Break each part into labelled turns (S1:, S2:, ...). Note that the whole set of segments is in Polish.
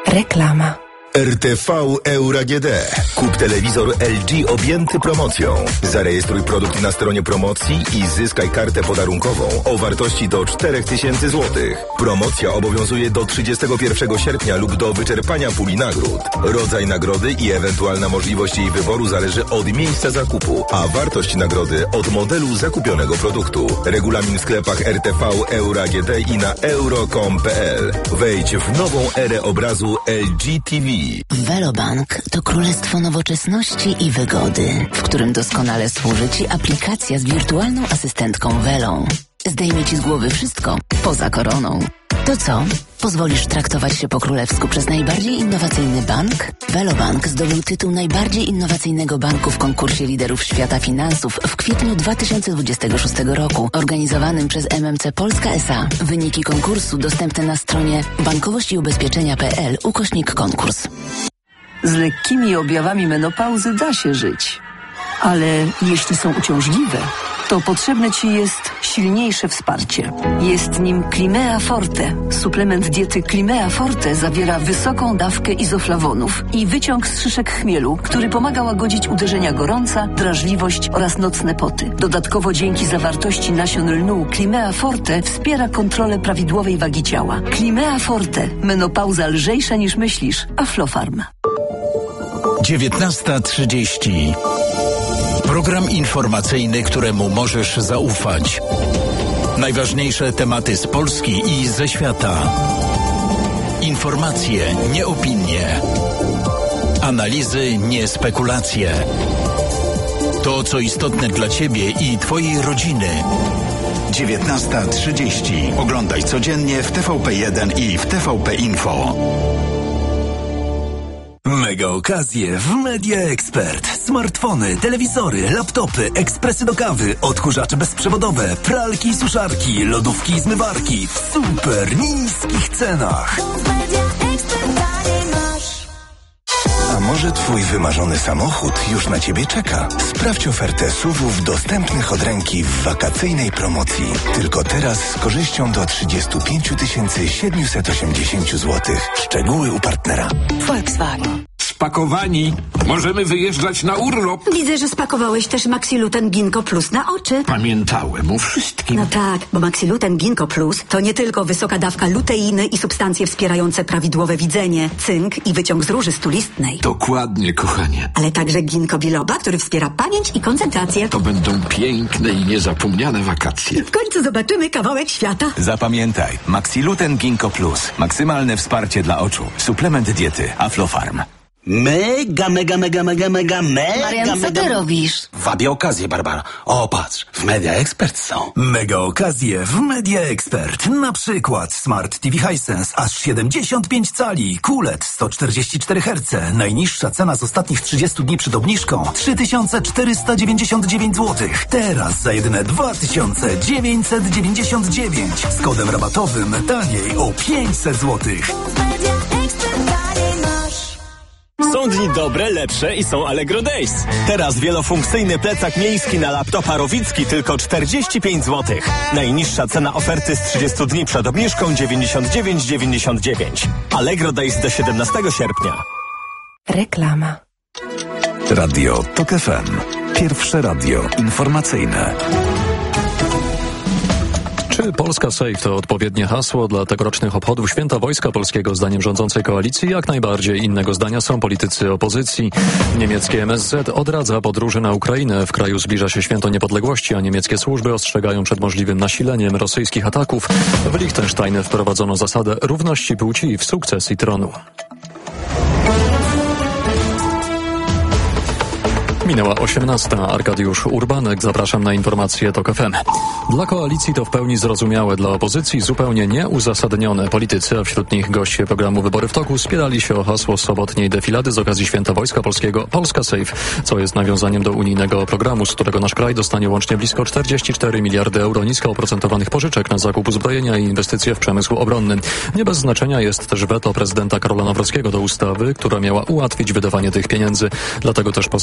S1: Reklama.
S2: RTV Euro AGD. Kup telewizor LG objęty promocją. Zarejestruj produkt na stronie promocji i zyskaj kartę podarunkową o wartości do 4000 zł. Promocja obowiązuje do 31 sierpnia lub do wyczerpania puli nagród. Rodzaj nagrody i ewentualna możliwość jej wyboru zależy od miejsca zakupu, a wartość nagrody od modelu zakupionego produktu. Regulamin w sklepach RTV Euro AGD i na euro.com.pl. Wejdź w nową erę obrazu LG TV.
S3: Velobank to królestwo nowoczesności i wygody, w którym doskonale służy Ci aplikacja z wirtualną asystentką Velą. Zdejmie Ci z głowy wszystko poza koroną. To co? Pozwolisz traktować się po królewsku przez najbardziej innowacyjny bank? Velobank zdobył tytuł najbardziej innowacyjnego banku w konkursie liderów świata finansów w kwietniu 2026 roku, organizowanym przez MMC Polska S.A. Wyniki konkursu dostępne na stronie bankowościiubezpieczenia.pl/konkurs.
S4: Z lekkimi objawami menopauzy da się żyć, ale jeśli są uciążliwe, to potrzebne Ci jest silniejsze wsparcie. Jest nim Climea Forte. Suplement diety Climea Forte zawiera wysoką dawkę izoflawonów i wyciąg z szyszek chmielu, który pomaga łagodzić uderzenia gorąca, drażliwość oraz nocne poty. Dodatkowo dzięki zawartości nasion lnu Climea Forte wspiera kontrolę prawidłowej wagi ciała. Climea Forte. Menopauza lżejsza niż myślisz. Aflofarm.
S5: 19:30. Program informacyjny, któremu możesz zaufać. Najważniejsze tematy z Polski i ze świata. Informacje, nie opinie. Analizy, nie spekulacje. To, co istotne dla Ciebie i Twojej rodziny. 19:30. Oglądaj codziennie w TVP1 i w TVP Info.
S6: Mega okazje w Media Expert. Smartfony, telewizory, laptopy, ekspresy do kawy, odkurzacze bezprzewodowe, pralki i suszarki, lodówki i zmywarki w super niskich cenach.
S2: A może Twój wymarzony samochód już na Ciebie czeka? Sprawdź ofertę SUV-ów dostępnych od ręki w wakacyjnej promocji. Tylko teraz z korzyścią do 35 780 zł. Szczegóły u partnera.
S3: Volkswagen.
S7: Spakowani. Możemy wyjeżdżać na urlop.
S8: Widzę, że spakowałeś też Maxiluten Ginkgo Plus na oczy.
S7: Pamiętałem o wszystkim.
S8: No tak, bo Maxiluten Ginkgo Plus to nie tylko wysoka dawka luteiny i substancje wspierające prawidłowe widzenie, cynk i wyciąg z róży stulistnej.
S7: Dokładnie, kochanie.
S8: Ale także ginkgo biloba, który wspiera pamięć i koncentrację.
S7: To będą piękne i niezapomniane wakacje.
S8: W końcu zobaczymy kawałek świata.
S6: Zapamiętaj, Maxiluten Ginkgo Plus. Maksymalne wsparcie dla oczu. Suplement diety Aflofarm.
S9: Mega.
S3: Marian, co ty robisz?
S9: Wabię okazję, Barbara. O, patrz, w Media Expert są.
S6: Mega okazje w Media Expert. Na przykład Smart TV Hisense aż 75 cali, QLED 144 Hz. Najniższa cena z ostatnich 30 dni przed obniżką 3499 zł. Teraz za jedyne 2999. Z kodem rabatowym taniej o 500 zł.
S10: Są dni dobre, lepsze i są Allegro Days. Teraz wielofunkcyjny plecak miejski na laptopa Rowicki tylko 45 zł. Najniższa cena oferty z 30 dni przed obniżką 99,99. Allegro Days do 17 sierpnia.
S1: Reklama.
S6: Radio TOK FM. Pierwsze radio informacyjne.
S11: Czy Polska Safe to odpowiednie hasło dla tegorocznych obchodów Święta Wojska Polskiego? Zdaniem rządzącej koalicji jak najbardziej. Innego zdania są politycy opozycji. Niemieckie MSZ odradza podróży na Ukrainę. W kraju zbliża się Święto Niepodległości, a niemieckie służby ostrzegają przed możliwym nasileniem rosyjskich ataków. W Liechtensteinie wprowadzono zasadę równości płci w sukcesji tronu. Minęła 18. Arkadiusz Urbanek. Zapraszam na informacje TOK FM. Dla koalicji to w pełni zrozumiałe, dla opozycji zupełnie nieuzasadnione. Politycy, a wśród nich goście programu Wybory w toku, spierali się o hasło sobotniej defilady z okazji Święta Wojska Polskiego Polska Safe, co jest nawiązaniem do unijnego programu, z którego nasz kraj dostanie łącznie blisko 44 miliardy euro nisko oprocentowanych pożyczek na zakup uzbrojenia i inwestycje w przemysł obronny. Nie bez znaczenia jest też weto prezydenta Karola Nawrockiego do ustawy, która miała ułatwić wydawanie tych pieniędzy. Dlatego też posłowie Prawa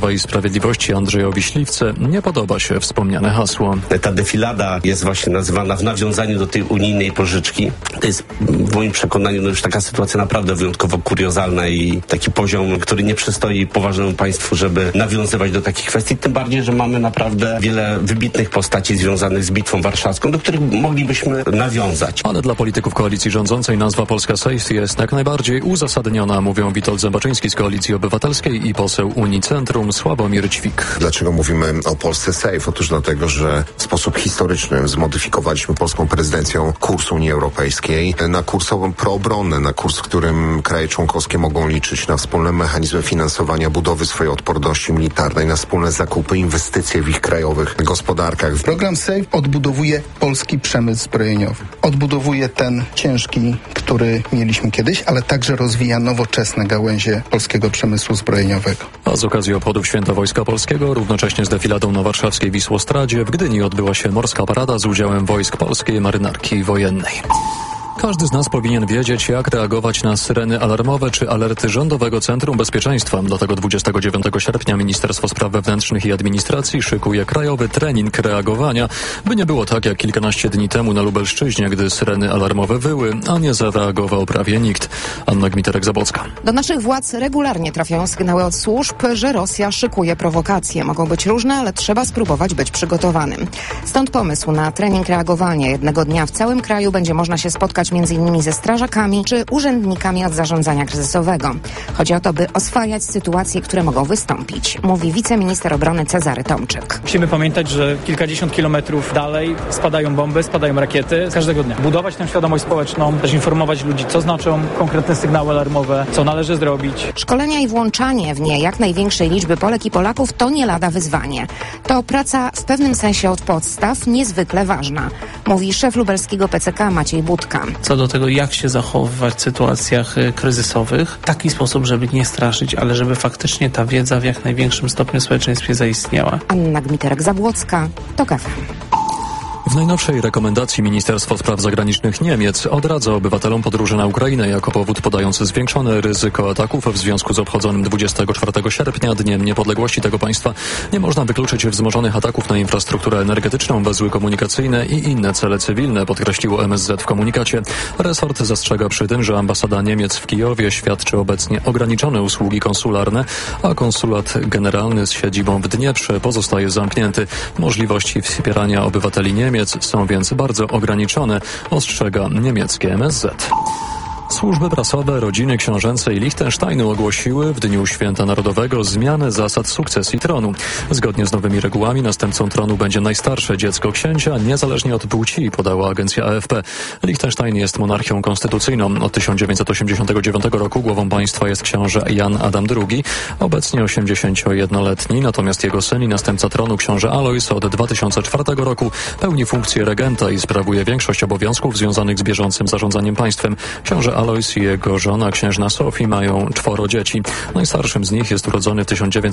S11: Prawa i Sprawiedliwości Andrzejowi Śliwce nie podoba się wspomniane hasło.
S9: Ta defilada jest właśnie nazywana w nawiązaniu do tej unijnej pożyczki. To jest w moim przekonaniu już taka sytuacja naprawdę wyjątkowo kuriozalna i taki poziom, który nie przystoi poważnemu państwu, żeby nawiązywać do takich kwestii. Tym bardziej, że mamy naprawdę wiele wybitnych postaci związanych z Bitwą Warszawską, do których moglibyśmy nawiązać.
S11: Ale dla polityków koalicji rządzącej nazwa Polska Safe jest jak najbardziej uzasadniona, mówią Witold Zębaczyński z Koalicji Obywatelskiej i poseł Unii Centrum Sławomir Ćwik.
S12: Dlaczego mówimy o Polsce Safe? Otóż dlatego, że w sposób historyczny zmodyfikowaliśmy polską prezydencją kurs Unii Europejskiej na kurs proobronny, na kurs, w którym kraje członkowskie mogą liczyć na wspólne mechanizmy finansowania budowy swojej odporności militarnej, na wspólne zakupy, inwestycje w ich krajowych gospodarkach.
S13: Program SAFE odbudowuje polski przemysł zbrojeniowy. Odbudowuje ten ciężki, który mieliśmy kiedyś, ale także rozwija nowoczesne gałęzie polskiego przemysłu zbrojeniowego.
S11: A z okazji obchodów Święta Wojska Polskiego, równocześnie z defiladą na warszawskiej Wisłostradzie, w Gdyni odbyła się morska parada z udziałem wojsk polskiej marynarki wojennej. Każdy z nas powinien wiedzieć, jak reagować na syreny alarmowe czy alerty Rządowego Centrum Bezpieczeństwa. Dlatego 29 sierpnia Ministerstwo Spraw Wewnętrznych i Administracji szykuje krajowy trening reagowania, by nie było tak jak kilkanaście dni temu na Lubelszczyźnie, gdy syreny alarmowe wyły, a nie zareagował prawie nikt. Anna Gmiterek-Zabłocka.
S14: Do naszych władz regularnie trafiają sygnały od służb, że Rosja szykuje prowokacje. Mogą być różne, ale trzeba spróbować być przygotowanym. Stąd pomysł na trening reagowania. Jednego dnia w całym kraju będzie można się spotkać m.in. ze strażakami czy urzędnikami od zarządzania kryzysowego. Chodzi o to, by oswajać sytuacje, które mogą wystąpić, mówi wiceminister obrony Cezary Tomczyk.
S15: Musimy pamiętać, że kilkadziesiąt kilometrów dalej spadają bomby, spadają rakiety każdego dnia. Budować tę świadomość społeczną, też informować ludzi, co znaczą konkretne sygnały alarmowe, co należy zrobić.
S14: Szkolenia i włączanie w nie jak największej liczby Polek i Polaków to nie lada wyzwanie. To praca w pewnym sensie od podstaw niezwykle ważna, mówi szef lubelskiego PCK Maciej Budka.
S16: Co do tego, jak się zachowywać w sytuacjach kryzysowych, w taki sposób, żeby nie straszyć, ale żeby faktycznie ta wiedza w jak największym stopniu w społeczeństwie zaistniała.
S14: Anna Gmiterek-Zabłocka, TOK FM.
S11: W najnowszej rekomendacji Ministerstwo Spraw Zagranicznych Niemiec odradza obywatelom podróży na Ukrainę jako powód, podając zwiększone ryzyko ataków w związku z obchodzonym 24 sierpnia Dniem Niepodległości tego państwa. Nie można wykluczyć wzmożonych ataków na infrastrukturę energetyczną, węzły komunikacyjne i inne cele cywilne, podkreśliło MSZ w komunikacie. Resort zastrzega przy tym, że ambasada Niemiec w Kijowie świadczy obecnie ograniczone usługi konsularne, a konsulat generalny z siedzibą w Dnieprze pozostaje zamknięty. Możliwości wspierania obywateli Niemiec są więc bardzo ograniczone, ostrzega niemieckie MSZ. Służby prasowe rodziny książęcej Liechtensteinu ogłosiły w Dniu Święta Narodowego zmianę zasad sukcesji tronu. Zgodnie z nowymi regułami następcą tronu będzie najstarsze dziecko księcia, niezależnie od płci, podała agencja AFP. Liechtenstein jest monarchią konstytucyjną. Od 1989 roku głową państwa jest książę Jan Adam II, obecnie 81-letni, natomiast jego syn i następca tronu książę Alojz od 2004 roku pełni funkcję regenta i sprawuje większość obowiązków związanych z bieżącym zarządzaniem państwem. Książę Alojz i jego żona, księżna Sofii, mają 4 dzieci. Najstarszym z nich jest urodzony w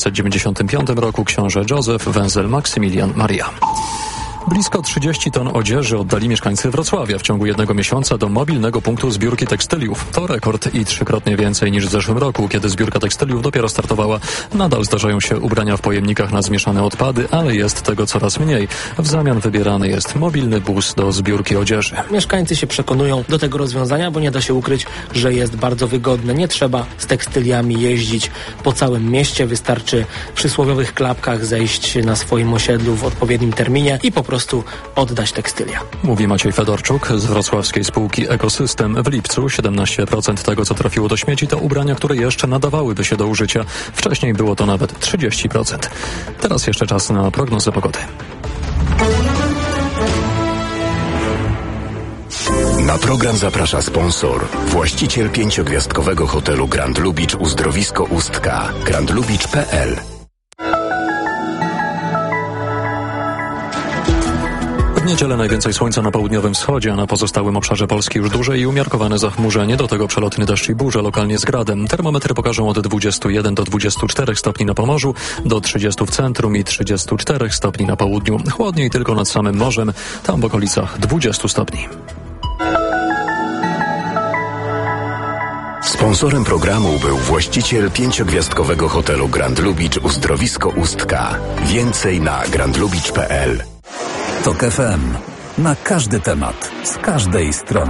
S11: 1995 roku książę Józef Wenzel Maksymilian Maria. Blisko 30 ton odzieży oddali mieszkańcy Wrocławia w ciągu jednego miesiąca do mobilnego punktu zbiórki tekstyliów. To rekord i 3-krotnie więcej niż w zeszłym roku, kiedy zbiórka tekstyliów dopiero startowała. Nadal zdarzają się ubrania w pojemnikach na zmieszane odpady, ale jest tego coraz mniej. W zamian wybierany jest mobilny bus do zbiórki odzieży.
S16: Mieszkańcy się przekonują do tego rozwiązania, bo nie da się ukryć, że jest bardzo wygodne. Nie trzeba z tekstyliami jeździć po całym mieście. Wystarczy w przysłowiowych klapkach zejść na swoim osiedlu w odpowiednim terminie i po prostu oddać tekstylia.
S11: Mówi Maciej Fedorczuk z wrocławskiej spółki Ekosystem. W lipcu 17% tego, co trafiło do śmieci, to ubrania, które jeszcze nadawałyby się do użycia. Wcześniej było to nawet 30%. Teraz jeszcze czas na prognozę pogody.
S2: Na program zaprasza sponsor, właściciel 5-gwiazdkowego hotelu Grand Lubicz Uzdrowisko Ustka, grandlubicz.pl.
S11: W niedzielę najwięcej słońca na południowym wschodzie, a na pozostałym obszarze Polski już duże i umiarkowane zachmurzenie, do tego przelotny deszcz i burze, lokalnie z gradem. Termometry pokażą od 21 do 24 stopni na Pomorzu, do 30 w centrum i 34 stopni na południu. Chłodniej tylko nad samym morzem, tam w okolicach 20 stopni.
S17: Sponsorem programu był właściciel 5-gwiazdkowego hotelu Grand Lubicz Uzdrowisko Ustka. Więcej na grandlubicz.pl.
S18: TOK FM. Na każdy temat, z każdej strony.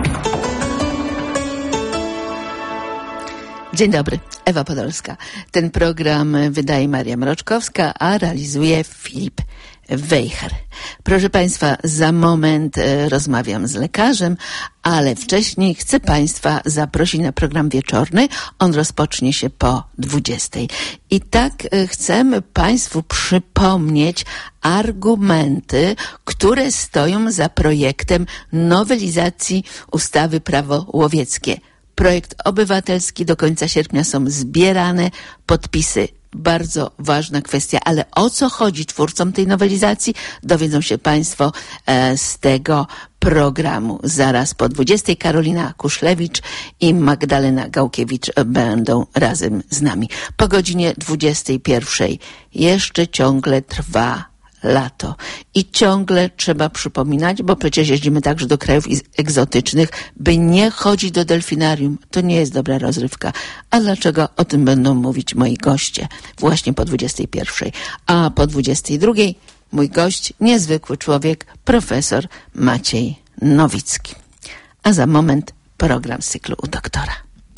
S19: Dzień dobry, Ewa Podolska. Ten program wydaje Maria Mroczkowska, a realizuje Filip Wejher. Proszę Państwa, za moment rozmawiam z lekarzem, ale wcześniej chcę Państwa zaprosić na program wieczorny. On rozpocznie się po 20:00. I tak chcemy Państwu przypomnieć argumenty, które stoją za projektem nowelizacji ustawy Prawo łowieckie. Projekt obywatelski, do końca sierpnia są zbierane podpisy. Bardzo ważna kwestia, ale o co chodzi twórcom tej nowelizacji, dowiedzą się Państwo z tego programu. Zaraz po 20:00 Karolina Kuszlewicz i Magdalena Gałkiewicz będą razem z nami. Po godzinie 21:00 jeszcze ciągle trwa lato. I ciągle trzeba przypominać, bo przecież jeździmy także do krajów egzotycznych, by nie chodzić do delfinarium. To nie jest dobra rozrywka. A dlaczego? O tym będą mówić moi goście właśnie po 21:00. A po 22:00 mój gość, niezwykły człowiek, profesor Maciej Nowicki. A za moment program z cyklu u doktora.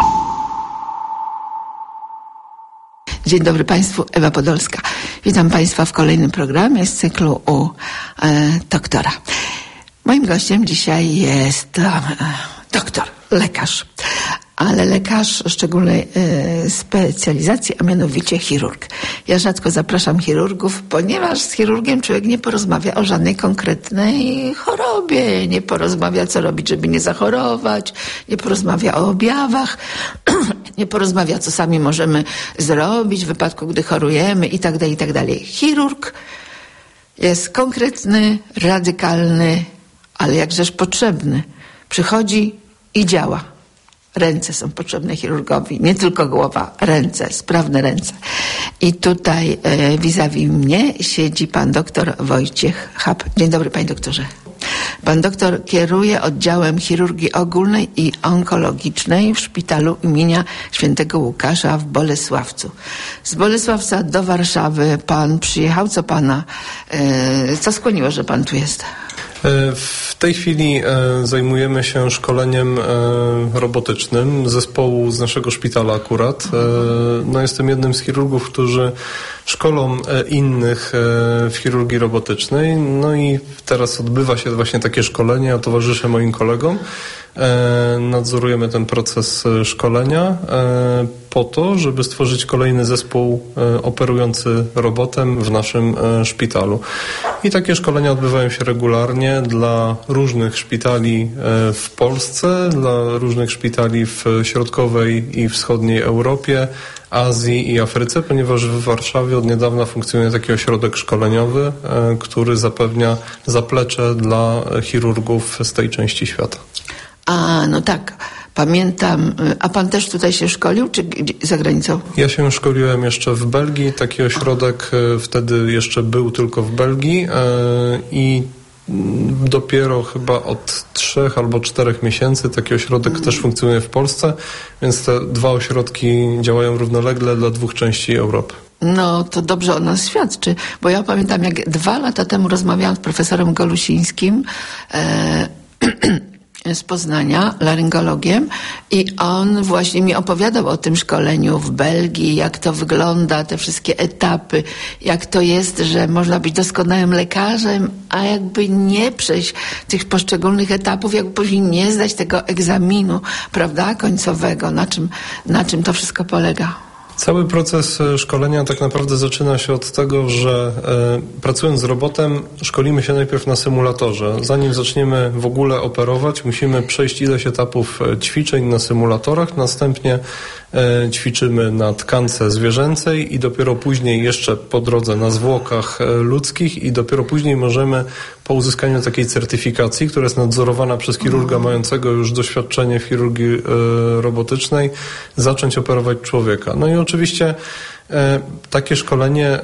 S19: Dzień dobry Państwu, Ewa Podolska. Witam Państwa w kolejnym programie z cyklu u doktora. Moim gościem dzisiaj jest doktor, lekarz, ale lekarz szczególnej specjalizacji, a mianowicie chirurg. Ja rzadko zapraszam chirurgów, ponieważ z chirurgiem człowiek nie porozmawia o żadnej konkretnej chorobie, nie porozmawia, co robić, żeby nie zachorować, nie porozmawia o objawach, nie porozmawia, co sami możemy zrobić w wypadku, gdy chorujemy i tak dalej, i tak dalej. Chirurg jest konkretny, radykalny, ale jakżeż potrzebny. Przychodzi i działa. Ręce są potrzebne chirurgowi, nie tylko głowa, ręce, sprawne ręce. I tutaj vis-a-vis mnie siedzi pan doktor Wojciech Chab. Dzień dobry, panie doktorze. Pan doktor kieruje oddziałem chirurgii ogólnej i onkologicznej w szpitalu imienia Świętego Łukasza w Bolesławcu. Z Bolesławca do Warszawy pan przyjechał. Co skłoniło, że pan tu jest?
S20: W tej chwili zajmujemy się szkoleniem robotycznym zespołu z naszego szpitala akurat. Jestem jednym z chirurgów, którzy szkolą innych w chirurgii robotycznej. I teraz odbywa się właśnie takie szkolenie, ja towarzyszę moim kolegom. Nadzorujemy ten proces szkolenia po to, żeby stworzyć kolejny zespół operujący robotem w naszym szpitalu. I takie szkolenia odbywają się regularnie dla różnych szpitali w Polsce, dla różnych szpitali w środkowej i wschodniej Europie, Azji i Afryce, ponieważ w Warszawie od niedawna funkcjonuje taki ośrodek szkoleniowy, który zapewnia zaplecze dla chirurgów z tej części świata.
S19: No tak, pamiętam. A pan też tutaj się szkolił, czy za granicą?
S20: Ja się szkoliłem jeszcze w Belgii. Taki ośrodek wtedy jeszcze był tylko w Belgii i dopiero chyba od 3 albo 4 miesięcy taki ośrodek też funkcjonuje w Polsce, więc te 2 ośrodki działają równolegle dla 2 części Europy.
S19: No, to dobrze o nas świadczy, bo ja pamiętam, jak 2 lata temu rozmawiałam z profesorem Golusińskim, z Poznania, laryngologiem, i on właśnie mi opowiadał o tym szkoleniu w Belgii, jak to wygląda, te wszystkie etapy, jak to jest, że można być doskonałym lekarzem, a jakby nie przejść tych poszczególnych etapów, jakby później nie zdać tego egzaminu, prawda, końcowego, na czym to wszystko polega.
S20: Cały proces szkolenia tak naprawdę zaczyna się od tego, że pracując z robotem szkolimy się najpierw na symulatorze. Zanim zaczniemy w ogóle operować, musimy przejść ileś etapów ćwiczeń na symulatorach, następnie ćwiczymy na tkance zwierzęcej i dopiero później jeszcze po drodze na zwłokach ludzkich i dopiero później możemy po uzyskaniu takiej certyfikacji, która jest nadzorowana przez chirurga mającego już doświadczenie w chirurgii robotycznej, zacząć operować człowieka. No i oczywiście takie szkolenie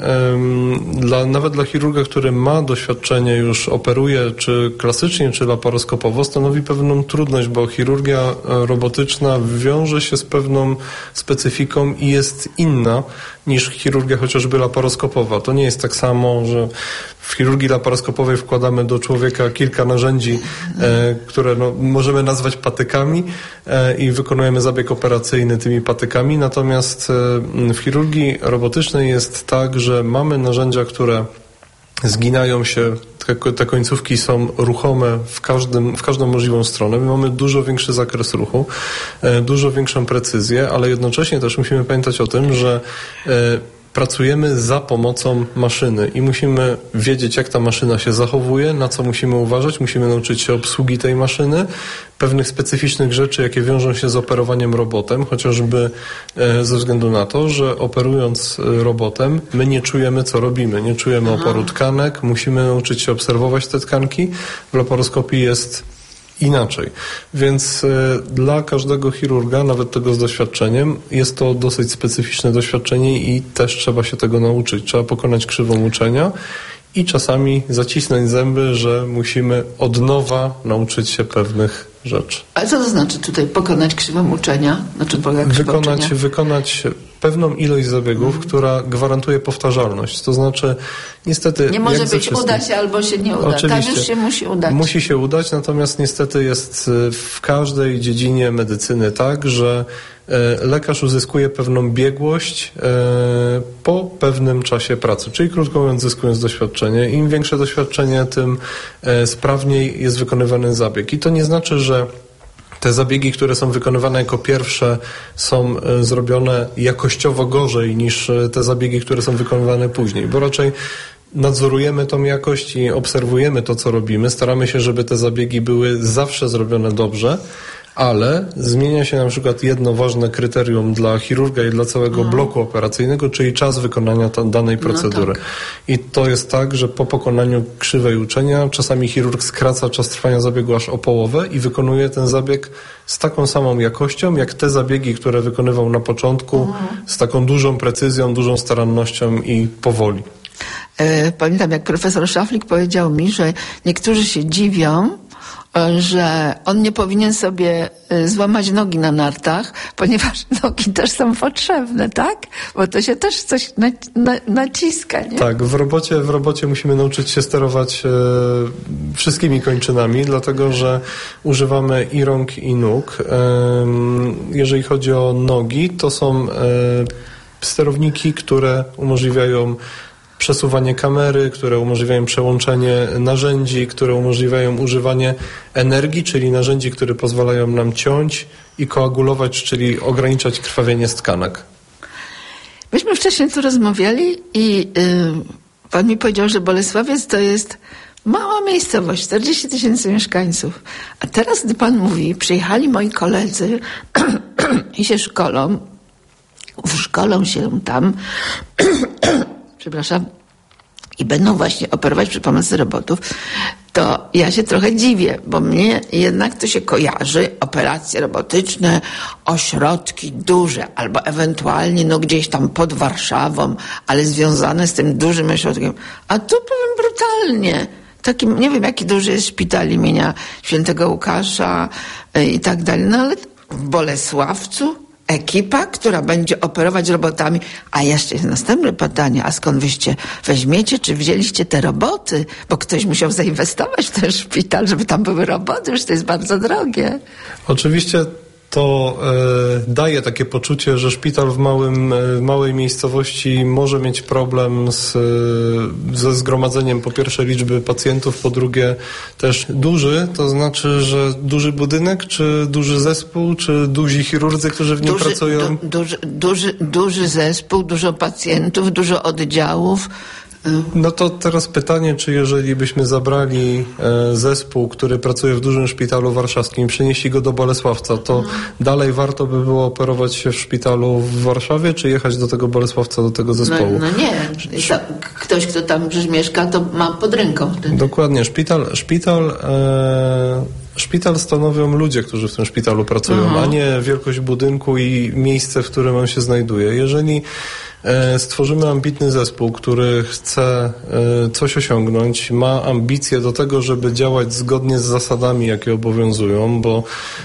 S20: nawet dla chirurga, który ma doświadczenie, już operuje czy klasycznie, czy laparoskopowo, stanowi pewną trudność, bo chirurgia robotyczna wiąże się z pewną specyfiką i jest inna niż chirurgia chociażby laparoskopowa. To nie jest tak samo, że w chirurgii laparoskopowej wkładamy do człowieka kilka narzędzi, które możemy nazwać patykami i wykonujemy zabieg operacyjny tymi patykami. Natomiast w chirurgii robotycznej jest tak, że mamy narzędzia, które zginają się, te końcówki są ruchome w każdą możliwą stronę. My mamy dużo większy zakres ruchu, dużo większą precyzję, ale jednocześnie też musimy pamiętać o tym, że pracujemy za pomocą maszyny i musimy wiedzieć, jak ta maszyna się zachowuje, na co musimy uważać, musimy nauczyć się obsługi tej maszyny, pewnych specyficznych rzeczy, jakie wiążą się z operowaniem robotem, chociażby ze względu na to, że operując robotem my nie czujemy, co robimy, nie czujemy oporu tkanek, musimy nauczyć się obserwować te tkanki. W laparoskopii jest inaczej. Więc dla każdego chirurga, nawet tego z doświadczeniem, jest to dosyć specyficzne doświadczenie i też trzeba się tego nauczyć. Trzeba pokonać krzywą uczenia i czasami zacisnąć zęby, że musimy od nowa nauczyć się pewnych rzeczy.
S19: Ale co to znaczy tutaj pokonać krzywą uczenia? Na czym polega krzywa uczenia?
S20: Wykonać pewną ilość zabiegów, która gwarantuje powtarzalność. To znaczy, niestety...
S19: Nie może być uda się albo się nie uda.
S20: Oczywiście,
S19: tak już się musi udać.
S20: Musi się udać, natomiast niestety jest w każdej dziedzinie medycyny tak, że lekarz uzyskuje pewną biegłość po pewnym czasie pracy. Czyli krótko mówiąc, zyskując doświadczenie. Im większe doświadczenie, tym sprawniej jest wykonywany zabieg. I to nie znaczy, że te zabiegi, które są wykonywane jako pierwsze, są zrobione jakościowo gorzej niż te zabiegi, które są wykonywane później, bo raczej nadzorujemy tą jakość i obserwujemy to, co robimy. Staramy się, żeby te zabiegi były zawsze zrobione dobrze, ale zmienia się na przykład jedno ważne kryterium dla chirurga i dla całego bloku operacyjnego, czyli czas wykonania danej procedury. Tak. I to jest tak, że po pokonaniu krzywej uczenia czasami chirurg skraca czas trwania zabiegu aż o połowę i wykonuje ten zabieg z taką samą jakością, jak te zabiegi, które wykonywał na początku, z taką dużą precyzją, dużą starannością i powoli.
S19: Pamiętam, jak profesor Szaflik powiedział mi, że niektórzy się dziwią, że on nie powinien sobie złamać nogi na nartach, ponieważ nogi też są potrzebne, tak? Bo to się też coś naciska, nie?
S20: Tak, w robocie musimy nauczyć się sterować wszystkimi kończynami, dlatego że używamy i rąk, i nóg. Jeżeli chodzi o nogi, to są sterowniki, które umożliwiają przesuwanie kamery, które umożliwiają przełączenie narzędzi, które umożliwiają używanie energii, czyli narzędzi, które pozwalają nam ciąć i koagulować, czyli ograniczać krwawienie z tkanek.
S19: Myśmy wcześniej tu rozmawiali i pan mi powiedział, że Bolesławiec to jest mała miejscowość, 40 000 mieszkańców. A teraz, gdy pan mówi, przyjechali moi koledzy i się szkolą się tam przepraszam, i będą właśnie operować przy pomocy robotów, to ja się trochę dziwię, bo mnie jednak to się kojarzy, operacje robotyczne, ośrodki duże, albo ewentualnie gdzieś tam pod Warszawą, ale związane z tym dużym ośrodkiem. A tu powiem brutalnie, takim, nie wiem jaki duży jest szpital imienia Świętego Łukasza i tak dalej, no ale w Bolesławcu ekipa, która będzie operować robotami. A jeszcze jest następne pytanie, a skąd wyście weźmiecie, czy wzięliście te roboty? Bo ktoś musiał zainwestować w ten szpital, żeby tam były roboty, już to jest bardzo drogie.
S20: Oczywiście to daje takie poczucie, że szpital w małej miejscowości może mieć problem ze zgromadzeniem po pierwsze liczby pacjentów, po drugie też duży, to znaczy, że duży budynek, czy duży zespół, czy duzi chirurdzy, którzy w nim pracują?
S19: Duży zespół, dużo pacjentów, dużo oddziałów.
S20: No to teraz pytanie, czy jeżeli byśmy zabrali zespół, który pracuje w dużym szpitalu warszawskim, przenieśli go do Bolesławca, to dalej warto by było operować się w szpitalu w Warszawie, czy jechać do tego Bolesławca, do tego zespołu?
S19: No nie. Ktoś, kto tam przecież mieszka, to ma pod ręką wtedy.
S20: Dokładnie. Szpital stanowią ludzie, którzy w tym szpitalu pracują, a nie wielkość budynku i miejsce, w którym on się znajduje. Jeżeli stworzymy ambitny zespół, który chce coś osiągnąć, ma ambicje do tego, żeby działać zgodnie z zasadami, jakie obowiązują, bo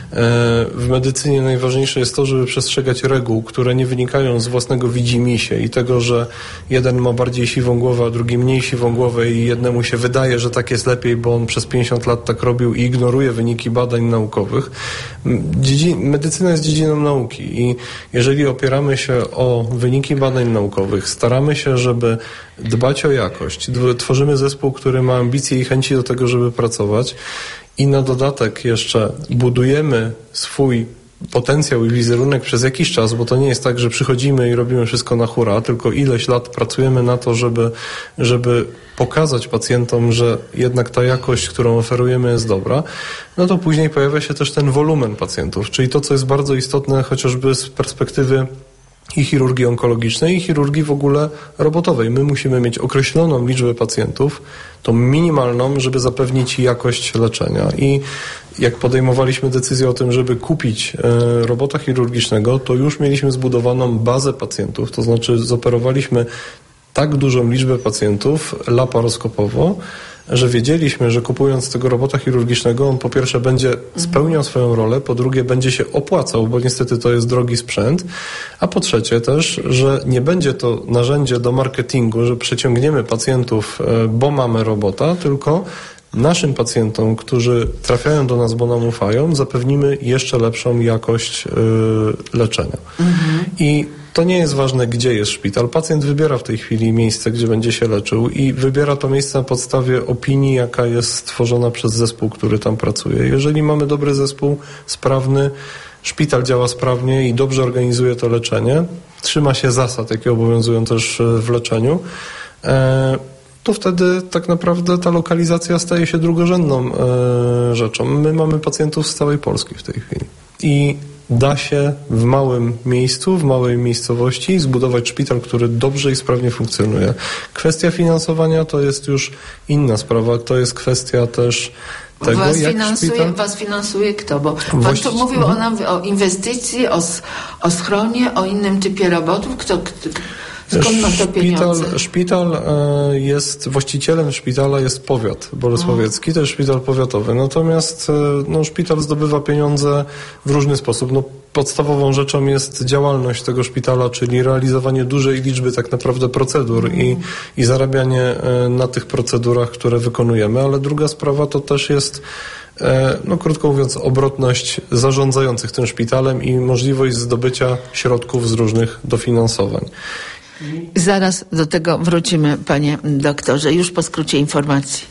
S20: w medycynie najważniejsze jest to, żeby przestrzegać reguł, które nie wynikają z własnego widzimisię i tego, że jeden ma bardziej siwą głowę, a drugi mniej siwą głowę i jednemu się wydaje, że tak jest lepiej, bo on przez 50 lat tak robił i ignoruje wyniki badań naukowych. Medycyna jest dziedziną nauki i jeżeli opieramy się o wyniki badań naukowych, staramy się, żeby dbać o jakość, tworzymy zespół, który ma ambicje i chęci do tego, żeby pracować i na dodatek jeszcze budujemy swój potencjał i wizerunek przez jakiś czas, bo to nie jest tak, że przychodzimy i robimy wszystko na hura, tylko ileś lat pracujemy na to, żeby pokazać pacjentom, że jednak ta jakość, którą oferujemy, jest dobra, no to później pojawia się też ten wolumen pacjentów, czyli to, co jest bardzo istotne chociażby z perspektywy i chirurgii onkologicznej, i chirurgii w ogóle robotowej. My musimy mieć określoną liczbę pacjentów, tą minimalną, żeby zapewnić jakość leczenia. I jak podejmowaliśmy decyzję o tym, żeby kupić robota chirurgicznego, to już mieliśmy zbudowaną bazę pacjentów, to znaczy zoperowaliśmy tak dużą liczbę pacjentów laparoskopowo, że wiedzieliśmy, że kupując tego robota chirurgicznego, on po pierwsze będzie spełniał swoją rolę, po drugie będzie się opłacał, bo niestety to jest drogi sprzęt, a po trzecie też, że nie będzie to narzędzie do marketingu, że przyciągniemy pacjentów, bo mamy robota, tylko naszym pacjentom, którzy trafiają do nas, bo nam ufają, zapewnimy jeszcze lepszą jakość leczenia. I to nie jest ważne, gdzie jest szpital. Pacjent wybiera w tej chwili miejsce, gdzie będzie się leczył i wybiera to miejsce na podstawie opinii, jaka jest stworzona przez zespół, który tam pracuje. Jeżeli mamy dobry zespół, sprawny, szpital działa sprawnie i dobrze organizuje to leczenie, trzyma się zasad, jakie obowiązują też w leczeniu, to wtedy tak naprawdę ta lokalizacja staje się drugorzędną rzeczą. My mamy pacjentów z całej Polski w tej chwili. I da się w małym miejscu, w małej miejscowości zbudować szpital, który dobrze i sprawnie funkcjonuje. Kwestia finansowania to jest już inna sprawa. To jest kwestia też tego, Was
S19: finansuje kto? Bo pan tu mówił o inwestycji, o schronie, o innym typie robotów. Skąd ma to pieniądze?
S20: Właścicielem szpitala jest powiat bolesławiecki, to jest szpital powiatowy. Natomiast szpital zdobywa pieniądze w różny sposób. Podstawową rzeczą jest działalność tego szpitala, czyli realizowanie dużej liczby tak naprawdę procedur i zarabianie na tych procedurach, które wykonujemy. Ale druga sprawa to też jest krótko mówiąc, obrotność zarządzających tym szpitalem i możliwość zdobycia środków z różnych dofinansowań.
S19: Zaraz do tego wrócimy, panie doktorze, już po skrócie informacji.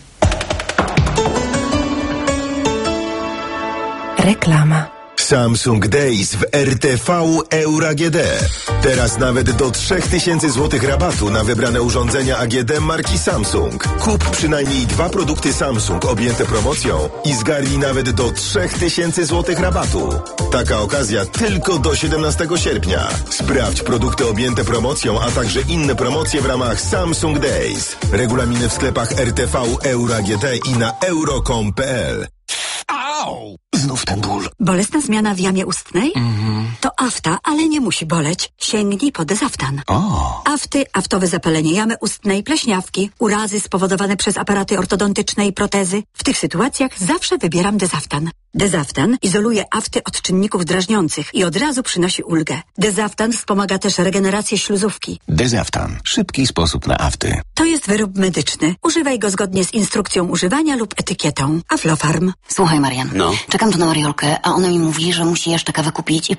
S1: Reklama.
S2: Samsung Days w RTV Euro AGD. Teraz nawet do 3000 zł rabatu na wybrane urządzenia AGD marki Samsung. Kup przynajmniej 2 produkty Samsung objęte promocją i zgarnij nawet do 3000 zł rabatu. Taka okazja tylko do 17 sierpnia. Sprawdź produkty objęte promocją, a także inne promocje w ramach Samsung Days. Regulaminy w sklepach RTV Euro AGD i na euro.com.pl.
S21: Au! Znów ten ból.
S8: Bolesna zmiana w jamie ustnej? To afta, ale nie musi boleć. Sięgnij po Dezaftan. Afty, aftowe zapalenie jamy ustnej, pleśniawki, urazy spowodowane przez aparaty ortodontyczne i protezy. W tych sytuacjach zawsze wybieram Dezaftan. Dezaftan izoluje afty od czynników drażniących i od razu przynosi ulgę. Dezaftan wspomaga też regenerację śluzówki.
S21: Dezaftan. Szybki sposób na afty.
S8: To jest wyrób medyczny. Używaj go zgodnie z instrukcją używania lub etykietą. Aflofarm.
S22: Słuchaj, Marian.
S21: No?
S22: Czekam tu na Mariolkę, a ona mi mówi, że musi jeszcze kawę kupić i płyn do prania.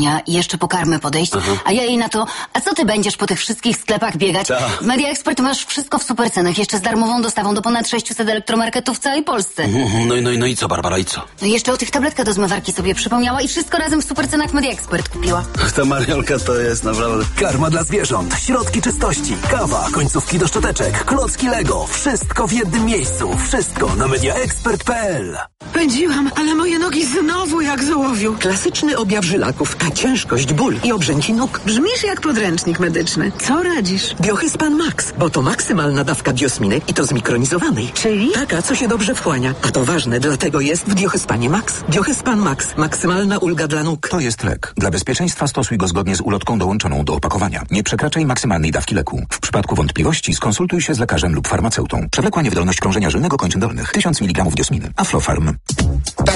S4: Ania i jeszcze po karmę podejść, a ja jej na to, a co ty będziesz po tych wszystkich sklepach biegać? W Media Expert masz wszystko w super cenach, jeszcze z darmową dostawą do ponad 600 elektromarketów w całej Polsce.
S22: No i co, Barbara, i co?
S4: No i jeszcze o tych tabletkach do zmywarki sobie przypomniała i wszystko razem w super cenach w Media Expert kupiła.
S22: Ta Mariolka to jest naprawdę...
S6: Karma dla zwierząt, środki czystości, kawa, końcówki do szczoteczek, klocki Lego. Wszystko w jednym miejscu. Wszystko na mediaexpert.pl.
S23: Pędziłam, ale moje nogi znowu jak z ołowiu. Klasyczny objaw żylaków, a ciężkość, ból i obrzęki nóg. Brzmisz jak podręcznik medyczny. Co radzisz? Biohyspan Max, bo to maksymalna dawka biosminy i to zmikronizowanej. Czyli? Taka, co się dobrze wchłania. A to ważne, dlatego jest w Biohyspanie Max. Biohyspan Max. Maksymalna ulga dla nóg.
S21: To jest lek. Dla bezpieczeństwa stosuj go zgodnie z ulotką dołączoną do opakowania. Nie przekraczaj maksymalnej dawki leku. W przypadku wątpliwości skonsultuj się z lekarzem lub farmaceutą. Przewlekła niewydolność krążenia żylnego kończyn dolnych. 1000 mg diosminy. Aflofarm.